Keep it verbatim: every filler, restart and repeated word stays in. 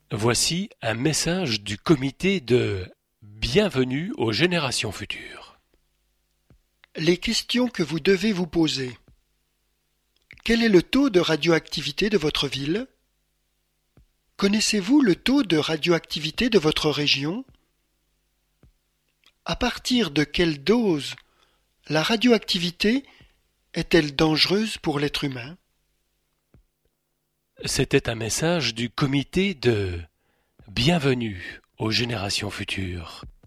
Voici un message du comité de Bienvenue aux générations futures. Les questions que vous devez vous poser. Quel est le taux de radioactivité de votre ville? Connaissez-vous le taux de radioactivité de votre région? À partir de quelle dose la radioactivité est-elle dangereuse pour l'être humain? C'était un message du comité de Bienvenue aux générations futures.